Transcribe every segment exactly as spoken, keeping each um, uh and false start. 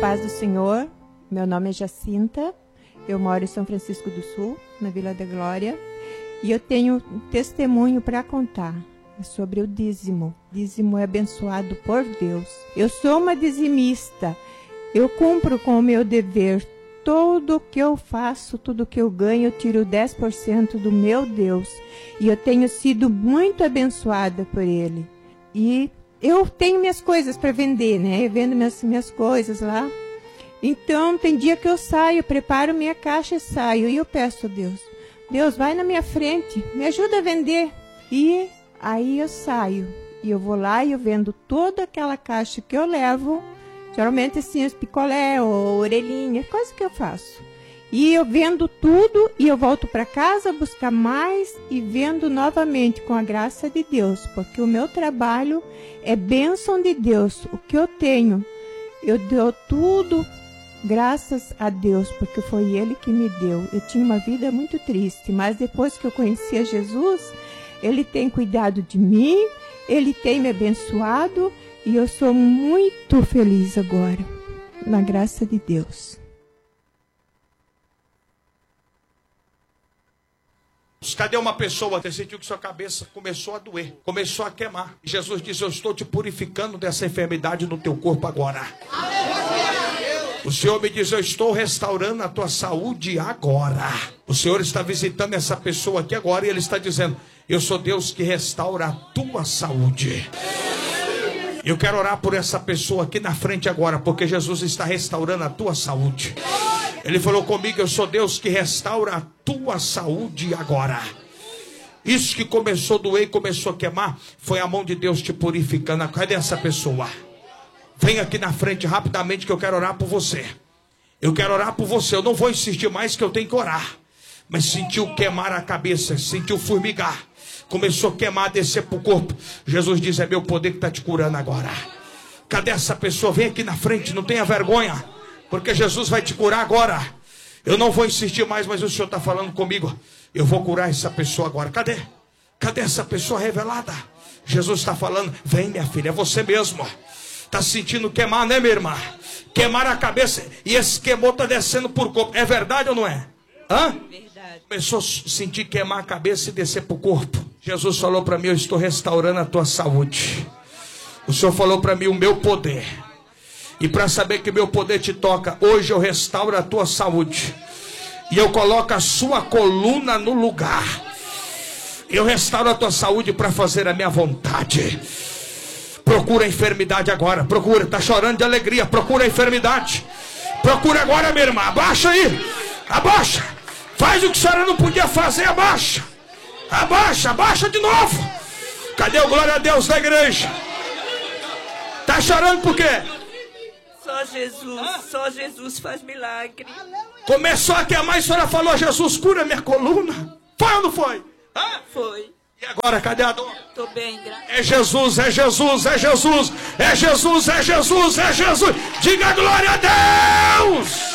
paz do Senhor, meu nome é Jacinta, eu moro em São Francisco do Sul, na Vila da Glória, e eu tenho um testemunho para contar sobre o dízimo. O dízimo é abençoado por Deus. Eu sou uma dizimista, eu cumpro com o meu dever. Tudo que eu faço, tudo que eu ganho, eu tiro dez por cento do meu Deus. E eu tenho sido muito abençoada por Ele. E eu tenho minhas coisas para vender, né? Eu vendo minhas, minhas coisas lá. Então, tem dia que eu saio, preparo minha caixa e saio. E eu peço a Deus, Deus, vai na minha frente, me ajuda a vender. E aí eu saio. E eu vou lá e eu vendo toda aquela caixa que eu levo. Geralmente assim, os picolé ou orelhinha, coisa que eu faço. E eu vendo tudo e eu volto para casa buscar mais e vendo novamente com a graça de Deus. Porque o meu trabalho é bênção de Deus. O que eu tenho, eu dou tudo graças a Deus, porque foi Ele que me deu. Eu tinha uma vida muito triste, mas depois que eu conheci a Jesus, Ele tem cuidado de mim, Ele tem me abençoado. E eu sou muito feliz agora, na graça de Deus. Cadê uma pessoa que sentiu que sua cabeça começou a doer, começou a queimar? E Jesus disse, eu estou te purificando dessa enfermidade no teu corpo agora. O Senhor me diz, eu estou restaurando a tua saúde agora. O Senhor está visitando essa pessoa aqui agora e Ele está dizendo, eu sou Deus que restaura a tua saúde. Eu quero orar por essa pessoa aqui na frente agora, porque Jesus está restaurando a tua saúde. Ele falou comigo, eu sou Deus que restaura a tua saúde agora. Isso que começou a doer e começou a queimar, foi a mão de Deus te purificando. Cadê essa pessoa? Vem aqui na frente rapidamente que eu quero orar por você. Eu quero orar por você, eu não vou insistir mais que eu tenho que orar. Mas sentiu queimar a cabeça, sentiu formigar. Começou a queimar, descer para o corpo. Jesus diz, é meu poder que está te curando agora. Cadê essa pessoa? Vem aqui na frente, não tenha vergonha. Porque Jesus vai te curar agora. Eu não vou insistir mais, mas o Senhor está falando comigo. Eu vou curar essa pessoa agora. Cadê? Cadê essa pessoa revelada? Jesus está falando, vem minha filha, é você mesmo. Está sentindo queimar, né minha irmã? Queimar a cabeça. E esse queimou está descendo por corpo. É verdade ou não é? Hã? Verdade. Começou a sentir queimar a cabeça e descer para o corpo. Jesus falou para mim, eu estou restaurando a tua saúde. O Senhor falou para mim, o meu poder. E para saber que meu poder te toca, hoje eu restauro a tua saúde. E eu coloco a sua coluna no lugar. Eu restauro a tua saúde para fazer a minha vontade. Procura a enfermidade agora. Procura, está chorando de alegria. Procura a enfermidade. Procura agora, minha irmã. Abaixa aí. Abaixa. Faz o que a senhora não podia fazer, abaixa. Abaixa, abaixa de novo. Cadê o glória a Deus da igreja? Tá chorando por quê? Só Jesus, só Jesus faz milagre. Começou a queimar e a senhora falou, Jesus, cura minha coluna. Foi ou não foi? Hã? Foi. E agora, cadê a dor? Tô bem, graças. É Jesus, é Jesus, é Jesus, é Jesus, é Jesus, é Jesus. Diga glória a Deus.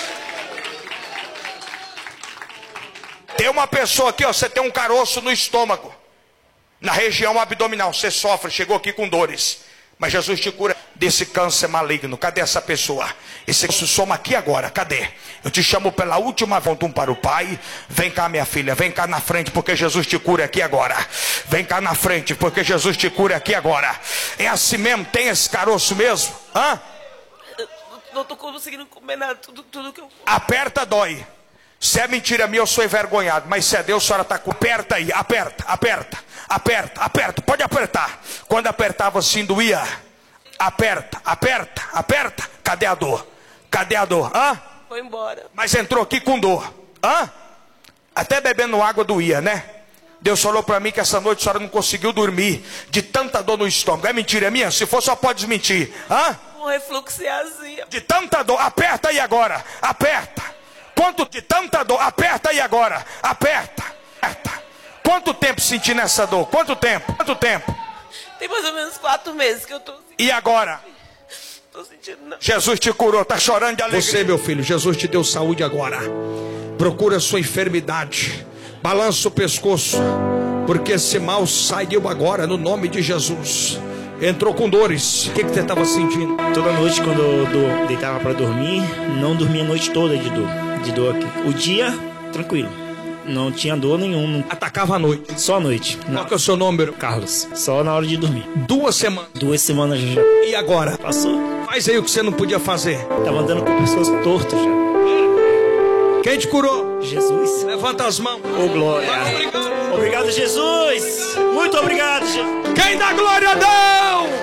Tem uma pessoa aqui, ó, você tem um caroço no estômago, na região abdominal, você sofre, chegou aqui com dores, mas Jesus te cura desse câncer maligno. Cadê essa pessoa? Esse caroço soma aqui agora, cadê? Eu te chamo pela última vez, um para o Pai. Vem cá, minha filha, vem cá na frente, porque Jesus te cura aqui agora. Vem cá na frente, porque Jesus te cura aqui agora. É assim mesmo? Tem esse caroço mesmo? Hã? Eu não tô conseguindo comer nada, tudo, tudo que eu... Aperta, dói. Se é mentira minha, eu sou envergonhado. Mas se é Deus, a senhora está com... Aperta aí, aperta, aperta, aperta, aperta. Pode apertar. Quando apertava assim, doía. Aperta, aperta, aperta. Cadê a dor? Cadê a dor? Hã? Foi embora. Mas entrou aqui com dor. Hã? Até bebendo água doía, né? Deus falou para mim que essa noite a senhora não conseguiu dormir de tanta dor no estômago. É mentira minha? Se for, só pode desmentir. Hã? Um refluxo e azia. De tanta dor. Aperta aí agora. Aperta. Quanto de tanta dor? Aperta aí agora. Aperta. Aperta. Quanto tempo sentindo essa dor? Quanto tempo? Quanto tempo? Tem mais ou menos quatro meses que eu tô sentindo. E agora? Tô sentindo não. Jesus te curou. Tá chorando de alegria. Você, meu filho, Jesus te deu saúde agora. Procura a sua enfermidade. Balança o pescoço. Porque esse mal saiu agora no nome de Jesus. Entrou com dores. O que, que você estava sentindo? Toda noite, quando eu do, deitava para dormir, não dormia a noite toda de dor. De dor aqui. O dia, tranquilo. Não tinha dor nenhuma. Atacava à noite? Só à noite. Qual que é o seu número? Carlos. Só na hora de dormir. Duas semanas? Duas semanas já. E agora? Passou. Faz aí o que você não podia fazer. Tava andando com pessoas tortas já. Quem te curou? Jesus. Levanta as mãos. Ô, glória. Obrigado. Obrigado, Jesus. Muito obrigado, Jesus. Quem dá glória a Deus?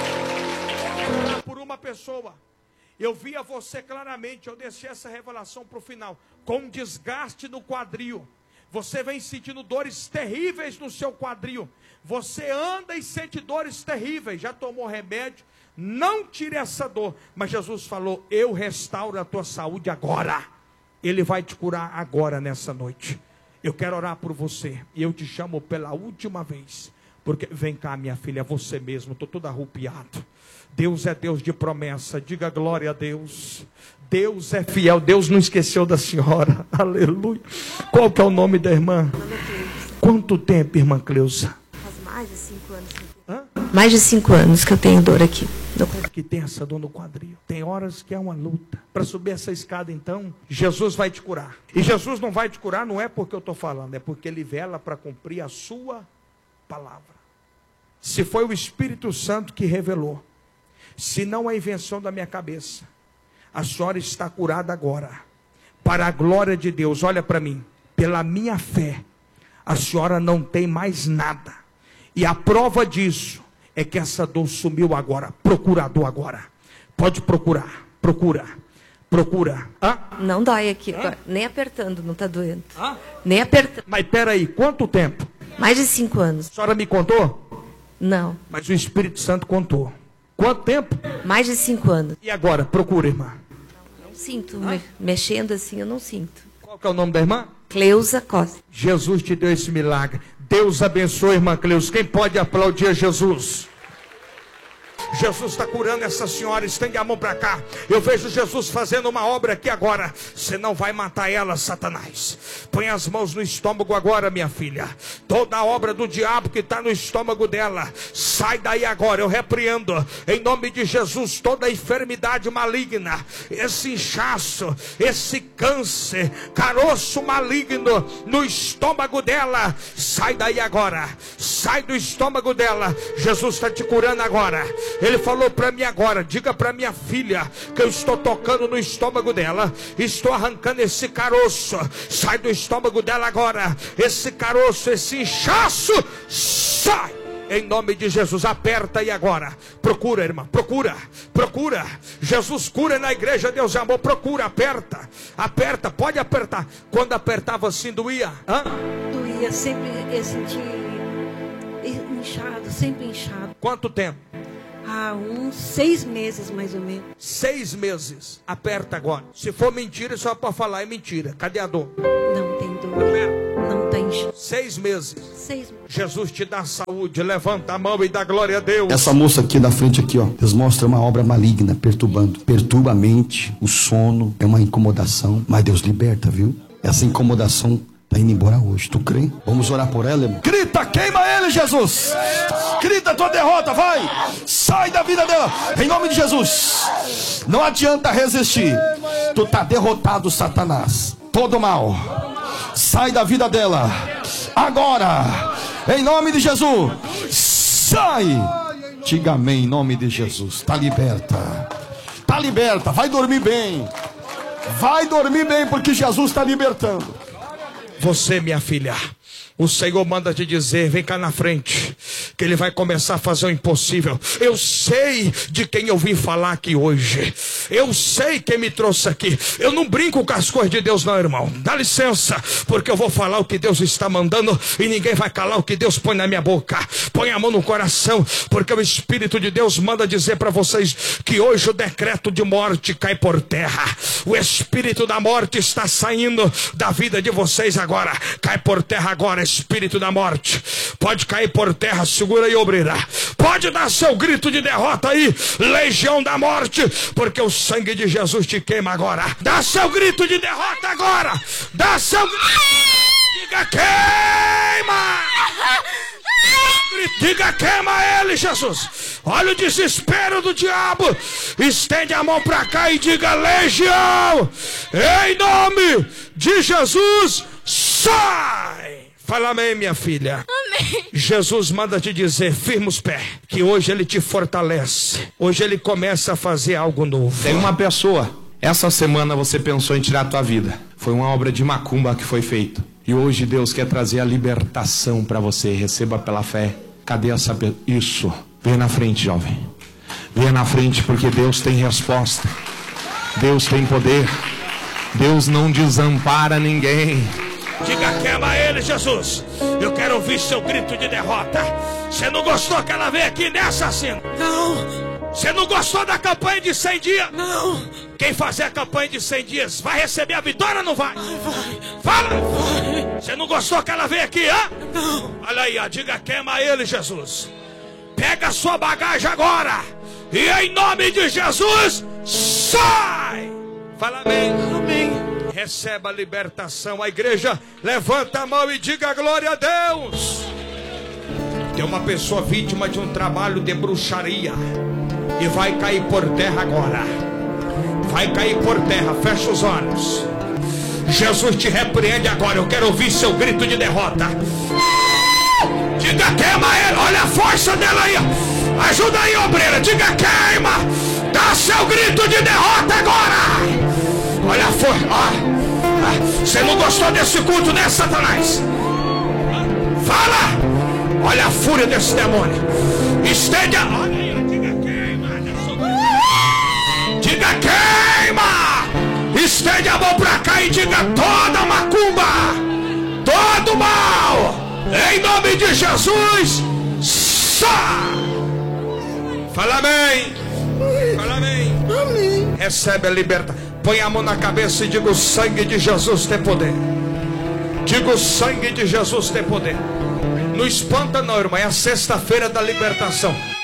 Por uma pessoa. Eu via você claramente, eu deixei essa revelação para o final. Com desgaste no quadril. Você vem sentindo dores terríveis no seu quadril. Você anda e sente dores terríveis. Já tomou remédio? Não tire essa dor. Mas Jesus falou, eu restauro a tua saúde agora. Ele vai te curar agora nessa noite. Eu quero orar por você. E eu te chamo pela última vez. Porque, vem cá minha filha, é você mesmo. Estou todo arrupiado. Deus é Deus de promessa. Diga glória a Deus. Deus é fiel. Deus não esqueceu da senhora. Aleluia. Qual que é o nome da irmã? Quanto tempo, irmã Cleusa? Faz mais de cinco anos. Hã? Mais de cinco anos que eu tenho dor aqui. Que tem essa dor no quadril. Tem horas que é uma luta. Para subir essa escada, então, Jesus vai te curar. E Jesus não vai te curar, não é porque eu estou falando, é porque Ele vela para cumprir a sua palavra. Se foi o Espírito Santo que revelou, se não é invenção da minha cabeça, a senhora está curada agora. Para a glória de Deus, olha para mim. Pela minha fé, a senhora não tem mais nada. E a prova disso é que essa dor sumiu agora. Procura a dor agora. Pode procurar. Procura. Procura. Hã? Não dói aqui agora. Nem apertando, não está doendo. Hã? Nem apertando. Mas peraí, quanto tempo? Mais de cinco anos. A senhora me contou? Não. Mas o Espírito Santo contou. Quanto tempo? Mais de cinco anos. E agora? Procura, irmã. Não sinto. Me, mexendo assim, eu não sinto. Qual que é o nome da irmã? Cleusa Costa. Jesus te deu esse milagre. Deus abençoe, irmã Cleusa. Quem pode aplaudir a Jesus? Jesus está curando essa senhora. Estende a mão para cá. Eu vejo Jesus fazendo uma obra aqui agora. Você não vai matar ela, Satanás. Põe as mãos no estômago agora, minha filha. Toda a obra do diabo que está no estômago dela, sai daí agora. Eu repreendo em nome de Jesus toda a enfermidade maligna, esse inchaço, esse câncer, caroço maligno no estômago dela. Sai daí agora. Sai do estômago dela. Jesus está te curando agora. Ele falou para mim agora, diga para minha filha que eu estou tocando no estômago dela, estou arrancando esse caroço, sai do estômago dela agora, esse caroço, esse inchaço, sai, em nome de Jesus. Aperta aí agora, procura, irmã, procura, procura, Jesus cura na igreja, Deus é amor, procura, aperta, aperta, pode apertar. Quando apertava assim, doía? Hã? Doía, sempre eu senti inchado, sempre inchado. Quanto tempo? Há uns seis meses, mais ou menos. Seis meses. Aperta agora. Se for mentira, só para falar é mentira. Cadê a dor? Não tem dor. Aperta. Não tem inchado. Seis meses. Seis meses. Jesus te dá saúde. Levanta a mão e dá glória a Deus. Essa moça aqui da frente aqui, ó, Deus mostra uma obra maligna, perturbando. Perturba a mente, o sono, é uma incomodação. Mas Deus liberta, viu? Essa incomodação tá indo embora hoje, tu crê? Vamos orar por ela, irmão. Grita, queima ele, Jesus. Grita a tua derrota, vai. Sai da vida dela, em nome de Jesus. Não adianta resistir. Tu tá derrotado, Satanás. Todo mal. Sai da vida dela. Agora, em nome de Jesus. Sai. Diga amém, em nome de Jesus. Tá liberta. Tá liberta, vai dormir bem. Vai dormir bem, porque Jesus está libertando. Você, minha filha, o Senhor manda te dizer, vem cá na frente, que Ele vai começar a fazer o impossível. Eu sei de quem eu vim falar aqui hoje. Eu sei quem me trouxe aqui. Eu não brinco com as coisas de Deus não, irmão. Dá licença, porque eu vou falar o que Deus está mandando e ninguém vai calar o que Deus põe na minha boca. Põe a mão no coração, porque o Espírito de Deus manda dizer para vocês que hoje o decreto de morte cai por terra. O Espírito da morte está saindo da vida de vocês agora. Cai por terra agora, Espírito da morte. Pode cair por terra, segura aí, obreira. Pode dar seu grito de derrota aí, legião da morte, porque o sangue de Jesus te queima agora. Dá seu grito de derrota agora. Dá seu grito. Diga queima. Diga, queima ele, Jesus. Olha o desespero do diabo. Estende a mão para cá e diga: legião, em nome de Jesus, sai. Fala amém, minha filha. Amém. Jesus manda te dizer: firma os pés, que hoje ele te fortalece. Hoje ele começa a fazer algo novo. Tem uma pessoa, essa semana você pensou em tirar a tua vida. Foi uma obra de macumba que foi feita. E hoje Deus quer trazer a libertação para você. Receba pela fé. Cadê essa pessoa? Isso. Venha na frente, jovem. Venha na frente, porque Deus tem resposta. Deus tem poder. Deus não desampara ninguém. Diga: queima ele, Jesus. Eu quero ouvir seu grito de derrota. Você não gostou que ela veio aqui nessa assim? Não. Você não gostou da campanha de cem dias? Não. Quem fazer a campanha de cem dias vai receber a vitória ou não vai? Vai, vai. Fala. Vai. Você não gostou que ela veio aqui, hã? Não. Olha aí, ó. Diga: queima ele, Jesus. Pega a sua bagagem agora. E em nome de Jesus, sai. Fala amém. Amém. Receba a libertação. A igreja levanta a mão e diga: glória a Deus. Tem uma pessoa vítima de um trabalho de bruxaria e vai cair por terra agora. Vai cair por terra. Fecha os olhos. Jesus te repreende agora. Eu quero ouvir seu grito de derrota. Diga: queima ele. Olha a força dela aí. Ajuda aí, obreira. Diga: queima. Dá seu grito de derrota agora. Olha a força. Ah, você não gostou desse culto, né, Satanás? Fala. Olha a fúria desse demônio. Estende a... Olha aí, diga: queima. Diga: queima. Estende a mão pra cá e diga: toda macumba, todo mal, em nome de Jesus, sai. Fala amém. Fala amém. Amém. Recebe a libertação. Põe a mão na cabeça e diga: o sangue de Jesus tem poder. Diga: o sangue de Jesus tem poder. Não espanta não, irmão. É a sexta-feira da libertação.